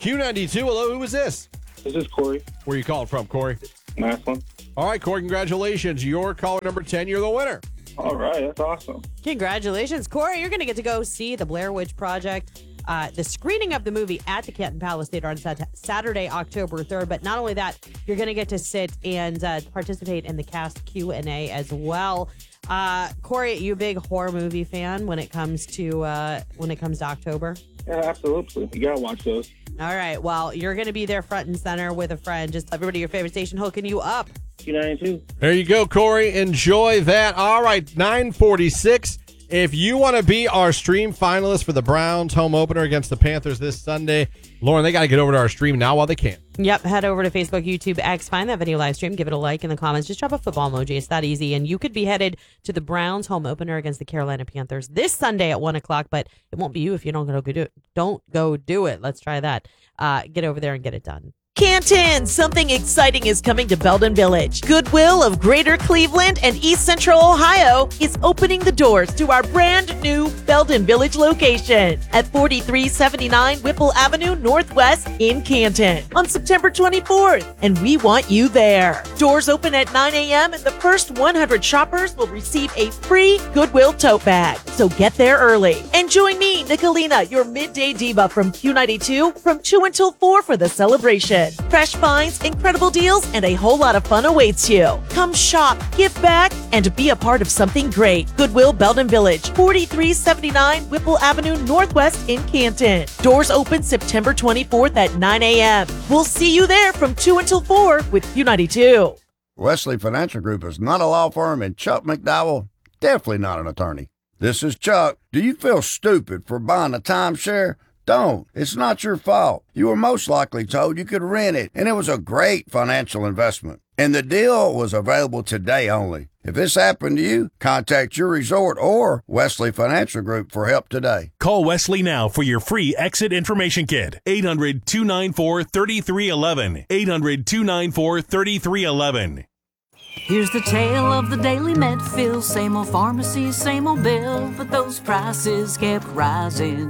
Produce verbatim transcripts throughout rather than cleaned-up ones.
Q ninety-two. Hello, who is this? This is Corey. Where are you calling from, Corey? Maslin. All right, Corey, congratulations. You're caller number ten. You're the winner. All right, that's awesome. Congratulations, Corey. You're going to get to go see the Blair Witch Project, uh, the screening of the movie at the Canton Palace Theater on sat- Saturday, October third. But not only that, you're going to get to sit and uh, participate in the cast Q and A as well. Uh, Corey, you a big horror movie fan when it comes to uh, when it comes to October? Yeah, absolutely. You gotta watch those. All right. Well, you're going to be there front and center with a friend. Just everybody, your favorite station, hooking you up. Q ninety-two. There you go, Corey. Enjoy that. All right, nine forty-six. If you want to be our stream finalist for the Browns home opener against the Panthers this Sunday, Lauren, they got to get over to our stream now while they can. Yep. Head over to Facebook, YouTube, X, find that video live stream, give it a like in the comments. Just drop a football emoji. It's that easy. And you could be headed to the Browns home opener against the Carolina Panthers this Sunday at one o'clock, but it won't be you if you don't go do it. Don't go do it. Let's try that. Uh, get over there and get it done. Canton, something exciting is coming to Belden Village. Goodwill of Greater Cleveland and East Central Ohio is opening the doors to our brand new Belden Village location at forty-three seventy-nine Whipple Avenue Northwest in Canton on September twenty-fourth, and we want you there. Doors open at nine a.m. and the first one hundred shoppers will receive a free Goodwill tote bag, so get there early. And join me, Nicolina, your midday diva from Q ninety-two from two until four for the celebration. Fresh finds, incredible deals, and a whole lot of fun awaits you. Come shop, give back, and be a part of something great. Goodwill Belden Village, forty-three seventy-nine Whipple Avenue Northwest in Canton. Doors open September twenty-fourth at nine a.m. We'll see you there from two until four with Q ninety-two. Wesley Financial Group is not a law firm, and Chuck McDowell, definitely not an attorney. This is Chuck. Do you feel stupid for buying a timeshare? Don't. It's not your fault. You were most likely told you could rent it, and it was a great financial investment. And the deal was available today only. If this happened to you, contact your resort or Wesley Financial Group for help today. Call Wesley now for your free exit information kit. eight hundred, two nine four, three three one one. eight hundred, two nine four, three three one one. Here's the tale of the daily Medfill. Same old pharmacy, same old bill, but those prices kept rising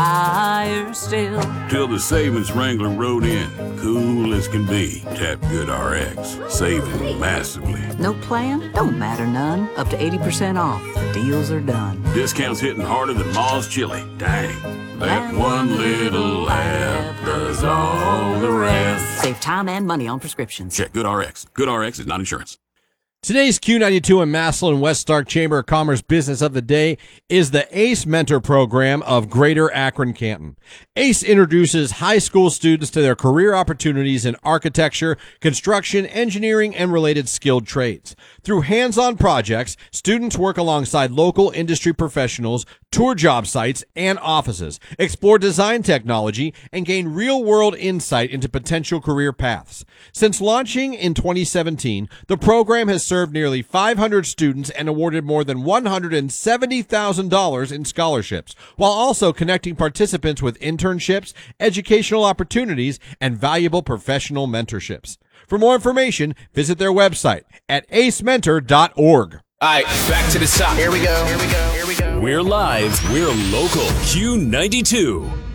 higher still. Till the savings Wrangler rode in, cool as can be. Tap GoodRx, saving massively. No plan? Don't matter none. Up to eighty percent off. The deals are done. Discounts hitting harder than Ma's chili. Dang. That one little laugh does all the rest. Save time and money on prescriptions. Check GoodRx. GoodRx is not insurance. Today's Q ninety-two and Maslin West Stark Chamber of Commerce business of the day is the ACE Mentor Program of Greater Akron Canton. ACE introduces high school students to their career opportunities in architecture, construction, engineering, and related skilled trades. Through hands-on projects, students work alongside local industry professionals, tour job sites and offices, explore design technology, and gain real-world insight into potential career paths. Since launching in twenty seventeen, the program has served nearly five hundred students and awarded more than one hundred seventy thousand dollars in scholarships, while also connecting participants with internships, educational opportunities, and valuable professional mentorships. For more information, visit their website at ace mentor dot org. All right, back to the top. Here we go. Here we go. Here we go. We're live. We're local. Q ninety-two.